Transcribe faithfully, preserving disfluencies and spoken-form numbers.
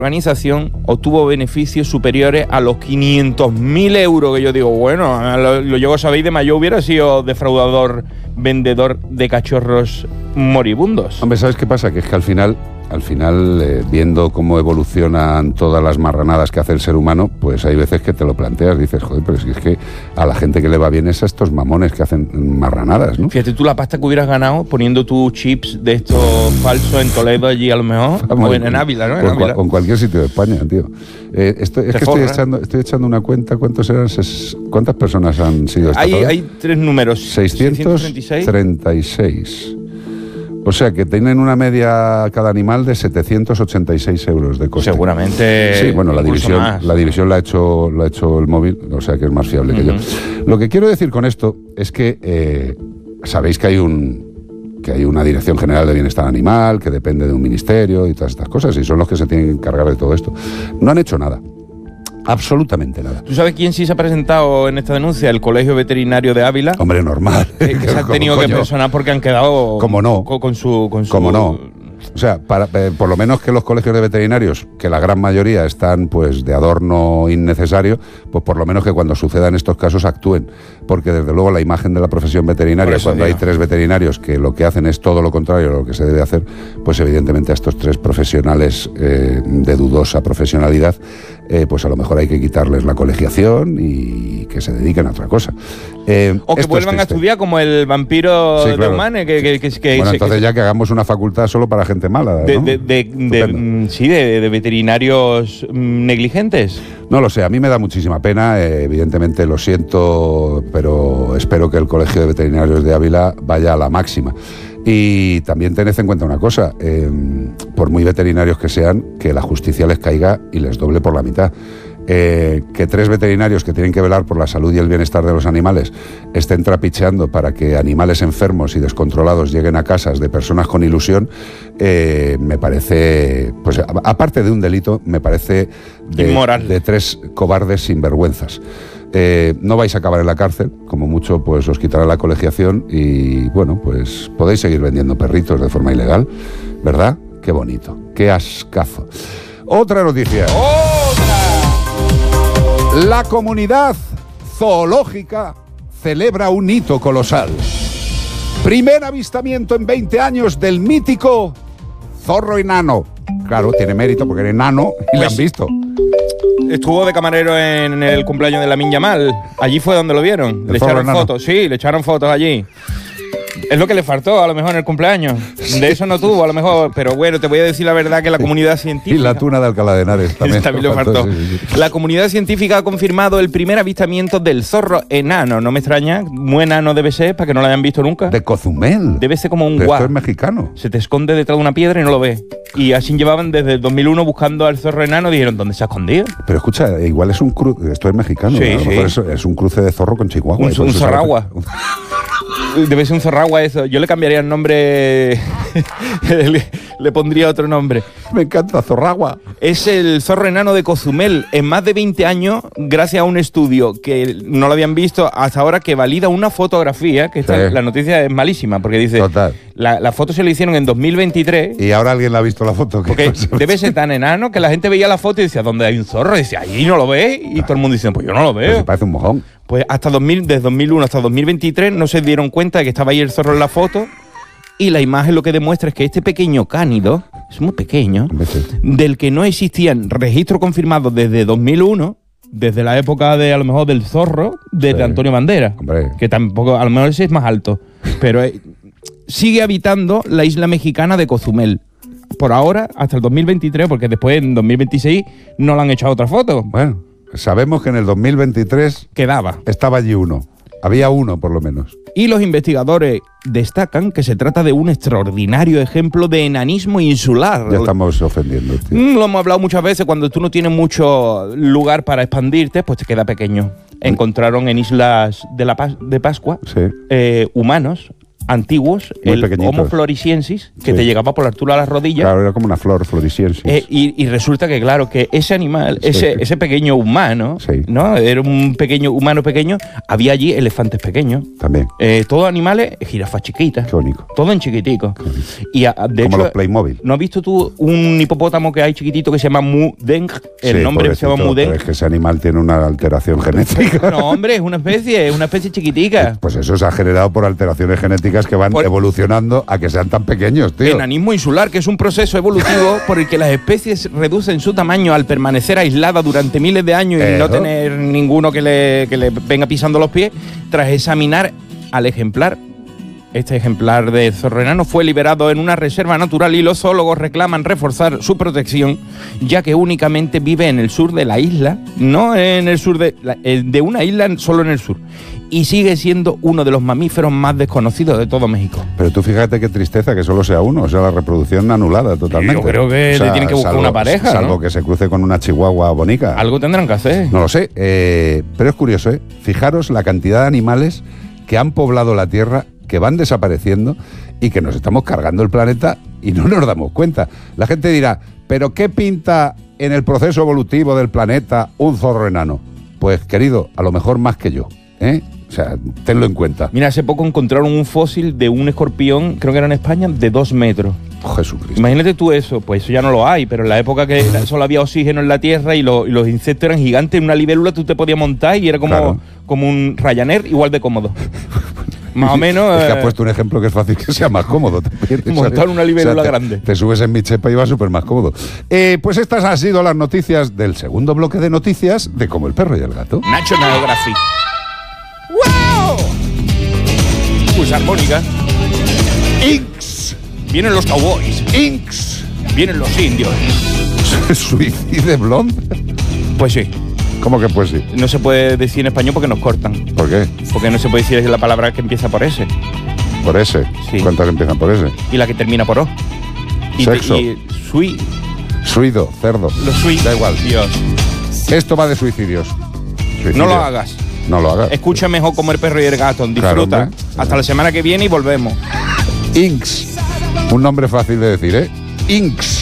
La organización obtuvo beneficios superiores a los quinientos mil euros, que yo digo, bueno, lo, lo llego a saber, de mayo hubiera sido defraudador, vendedor de cachorros moribundos. Hombre, ¿sabes qué pasa? Que es que al final, al final eh, viendo cómo evolucionan todas las marranadas que hace el ser humano, pues hay veces que te lo planteas, dices, joder, pero si es que a la gente que le va bien es a estos mamones que hacen marranadas, ¿no? Fíjate tú la pasta que hubieras ganado poniendo tus chips de estos falsos en Toledo allí a lo mejor, Vamos, o en, en Ávila, ¿no? En con, Ávila. con cualquier sitio de España, tío. Eh, esto, es Te que forra. estoy echando, estoy echando una cuenta, ¿cuántos eran? Ses, ¿Cuántas personas han sido Hay, estafadas? hay tres números. seiscientos treinta y seis. O sea que tienen una media cada animal de setecientos ochenta y seis euros de coste. Seguramente. Sí, bueno, la división, más. la división la ha hecho, la ha hecho el móvil, o sea que es más fiable uh-huh. que yo. Lo que quiero decir con esto es que eh, sabéis que hay un que hay una Dirección General de Bienestar Animal, que depende de un ministerio y todas estas cosas, y son los que se tienen que encargar de todo esto. No han hecho nada. Absolutamente nada. ¿Tú sabes quién sí se ha presentado en esta denuncia? El Colegio Veterinario de Ávila. Hombre, normal. Que, que se han tenido que personar porque han quedado... ¿Cómo no? Con, con su... Con su ¿Cómo no? O sea, para, eh, por lo menos que los colegios de veterinarios, que la gran mayoría están pues de adorno innecesario, pues por lo menos que cuando sucedan estos casos actúen, porque desde luego la imagen de la profesión veterinaria, cuando digo. hay tres veterinarios que lo que hacen es todo lo contrario a lo que se debe hacer, pues evidentemente a estos tres profesionales eh, de dudosa profesionalidad, eh, pues a lo mejor hay que quitarles la colegiación y que se dediquen a otra cosa. Eh, o que vuelvan a estudiar como el vampiro sí, claro. de Humane, que, que, que, que bueno, se, entonces que, ya que hagamos una facultad solo para gente mala, ¿no? de, de, de, de, sí, de, de veterinarios negligentes. No lo sé, a mí me da muchísima pena, eh, evidentemente lo siento, pero espero que el Colegio de Veterinarios de Ávila vaya a la máxima. Y también tened en cuenta una cosa, eh, por muy veterinarios que sean, que la justicia les caiga y les doble por la mitad. Eh, que tres veterinarios que tienen que velar por la salud y el bienestar de los animales estén trapicheando para que animales enfermos y descontrolados lleguen a casas de personas con ilusión, eh, me parece, pues a, aparte de un delito, me parece de, inmoral. de tres cobardes sinvergüenzas. Eh, no vais a acabar en la cárcel, como mucho pues os quitará la colegiación y bueno, pues podéis seguir vendiendo perritos de forma ilegal, ¿verdad? Qué bonito, qué ascazo. Otra noticia. ¡Otra! La comunidad zoológica celebra un hito colosal. Primer avistamiento en veinte años del mítico zorro enano. Claro, tiene mérito porque era enano y pues, lo han visto. Estuvo de camarero en el cumpleaños de Lamine Yamal. Allí fue donde lo vieron. Le echaron enano. fotos, sí, le echaron fotos allí. Es lo que le faltó, a lo mejor, en el cumpleaños. De eso no tuvo, a lo mejor. Pero bueno, te voy a decir la verdad que la comunidad científica... Y la tuna de Alcalá de Henares también. también le faltó. Sí, sí, sí. La comunidad científica ha confirmado el primer avistamiento del zorro enano. No me extraña, muy enano debe ser, para que no lo hayan visto nunca. De Cozumel. Debe ser como un Pero guau. Esto es mexicano. Se te esconde detrás de una piedra y no lo ves. Y así llevaban desde el dos mil uno buscando al zorro enano y dijeron, ¿dónde se ha escondido? Pero escucha, igual es un cruce... Esto es mexicano. Sí, a lo sí. mejor es, es un cruce de zorro con chihuahua. Un, un zorragua. Debe ser un zorragua eso. Yo le cambiaría el nombre... le, le pondría otro nombre. Me encanta, zorragua. Es el zorro enano de Cozumel. En más de veinte años, gracias a un estudio que no lo habían visto hasta ahora, que valida una fotografía, que esta, sí. La noticia es malísima, porque dice... Total. La, la foto se la hicieron en dos mil veintitrés. Y ahora alguien la ha visto la foto. Porque debe ser tan enano que la gente veía la foto y decía, ¿dónde hay un zorro? Y decía, ahí no lo ves. Y claro. Todo el mundo dice, pues yo no lo veo. Pero si parece un mojón. Pues hasta dos mil, desde dos mil uno hasta dos mil veintitrés no se dieron cuenta de que estaba ahí el zorro en la foto. Y la imagen lo que demuestra es que este pequeño cánido, es muy pequeño, del que no existían registros confirmados desde dos mil uno, desde la época de, a lo mejor, del zorro, desde sí. Antonio Banderas. Hombre. Que tampoco, a lo mejor ese es más alto. Pero eh, sigue habitando la isla mexicana de Cozumel. Por ahora, hasta el dos mil veintitrés, porque después en dos mil veintiséis no le han echado otra foto. Bueno, sabemos que en el dos mil veintitrés quedaba. Estaba allí uno. Había uno, por lo menos. Y los investigadores destacan que se trata de un extraordinario ejemplo de enanismo insular. Ya estamos ofendiendo, tío. Mm, lo hemos hablado muchas veces. Cuando tú no tienes mucho lugar para expandirte, pues te queda pequeño. Encontraron en islas de, la Pas- de Pascua sí. eh, humanos antiguos, Muy el pequeñitos. Homo floresiensis, que Sí. te llegaba por la altura de las rodillas. Claro, era como una flor floresiensis. Eh, y, y resulta que, claro, que ese animal, Sí. ese, ese pequeño humano, Sí. ¿no? Era un pequeño humano pequeño, había allí elefantes pequeños, También. eh, todos animales, jirafas chiquitas, Qué bonito. todo en chiquitico. Y a- de Como hecho, los Playmobil. ¿no has visto tú un hipopótamo que hay chiquitito que se llama Mudeng? El Sí, nombre se llama pobrecito, Mudeng. pero es que ese animal tiene una alteración genética. No, hombre, es una especie, es una especie chiquitica. Pues eso se ha generado por alteraciones genéticas que van Por- evolucionando a que sean tan pequeños, tío. Enanismo insular, que es un proceso evolutivo por el que las especies reducen su tamaño al permanecer aisladas durante miles de años y Eso. no tener ninguno que le, que le venga pisando los pies. Tras examinar al ejemplar, este ejemplar de zorro enano fue liberado en una reserva natural y los zoólogos reclaman reforzar su protección, ya que únicamente vive en el sur de la isla, no en el sur de, la- eh, de una isla solo en el sur, y sigue siendo uno de los mamíferos más desconocidos de todo México. Pero tú fíjate qué tristeza que solo sea uno, o sea, la reproducción anulada totalmente. Yo creo que le tienen que buscar una pareja, Salvo ¿no? que se cruce con una chihuahua bonica. Algo tendrán que hacer. No lo sé, eh, pero es curioso, ¿eh? Fijaros la cantidad de animales que han poblado la Tierra, que van desapareciendo y que nos estamos cargando el planeta y no nos damos cuenta. La gente dirá, ¿pero qué pinta en el proceso evolutivo del planeta un zorro enano? Pues, querido, a lo mejor más que yo, ¿eh? O sea, tenlo en cuenta. Mira, hace poco encontraron un fósil de un escorpión, creo que era en España, de dos metros. Oh, Jesucristo. Imagínate tú eso, pues eso ya no lo hay, pero en la época que solo había oxígeno en la Tierra y, lo- y los insectos eran gigantes, en una libélula tú te podías montar y era como, Claro. como un Ryanair igual de cómodo. Más o menos... Es que eh, has puesto un ejemplo que es fácil que sea más cómodo también. Montar ¿sabes? una libélula te, grande. Te subes en mi chepa y va súper más cómodo. Eh, pues estas han sido las noticias del segundo bloque de noticias de Como el perro y el gato. National Geographic. ¡Wow! Pues armónica. Inks. Vienen los cowboys. Inks. Vienen los indios. Suicide Blonde. Pues sí. ¿Cómo que pues sí? No se puede decir en español porque nos cortan. ¿Por qué? Porque no se puede decir la palabra que empieza por S Por ese. Sí. ¿Cuántas empiezan por ese? y la que termina por O. Y, Sexo. y sui, Suido, cerdo. los sui. Da igual. Dios. Esto va de suicidios. Suicidios. No lo hagas. No lo hagas. Escucha mejor Como el perro y el gato. Disfruta. Claro, hombre. Hasta la semana que viene y volvemos. Inks. Un nombre fácil de decir, ¿eh? Inks.